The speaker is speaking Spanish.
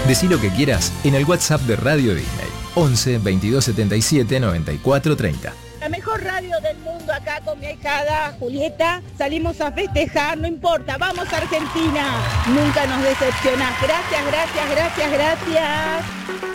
Decí lo que quieras en el WhatsApp de Radio Disney. 11 22 77 94 30. La mejor radio del mundo acá con mi ahijada Julieta. Salimos a festejar, no importa, vamos a Argentina. Nunca nos decepcionás. Gracias, gracias, gracias, gracias.